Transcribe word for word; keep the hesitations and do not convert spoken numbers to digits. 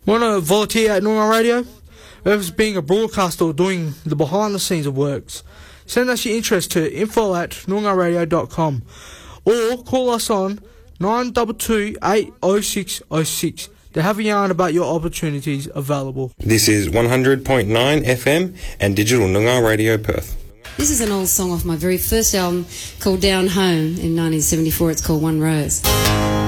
Want to volunteer at Noongar Radio? Whether it's being a broadcaster or doing the behind the scenes of works, send us your interest to info at noongar radio dot com or call us on nine two two, eight oh six oh six to have a yarn about your opportunities available. This is one hundred point nine F M and Digital Noongar Radio Perth. This is an old song off my very first album called Down Home in nineteen seventy-four. It's called One Rose.